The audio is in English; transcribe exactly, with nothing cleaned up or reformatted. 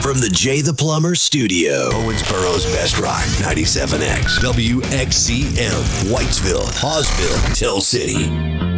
from the Jay the Plumber studio. Owensboro's Best Rock, ninety-seven X, W X C M, Whitesville, Hawesville, Till City.